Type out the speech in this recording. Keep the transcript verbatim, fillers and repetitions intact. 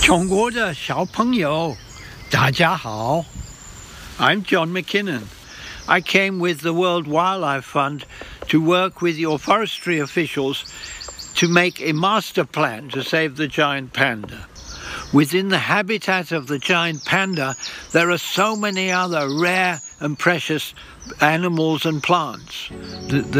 全国的小朋友，大家好。I'm John McKinnon. I came with the World Wildlife Fund to work with your forestry officials to make a master plan to save the giant panda. Within the habitat of the giant panda, there are so many other rare and precious animals and plants. The, the